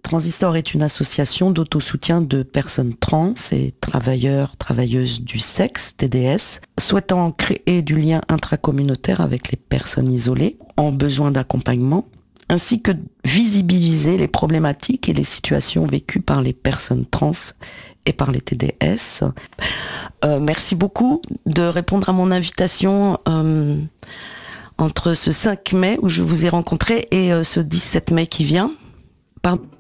Transistor est une association d'autosoutien de personnes trans et travailleurs, travailleuses du sexe, TDS, souhaitant créer du lien intracommunautaire avec les personnes isolées en besoin d'accompagnement, ainsi que visibiliser les problématiques et les situations vécues par les personnes trans et par les TDS. Merci beaucoup de répondre à mon invitation entre ce 5 mai où je vous ai rencontré et ce 17 mai qui vient. Pardon.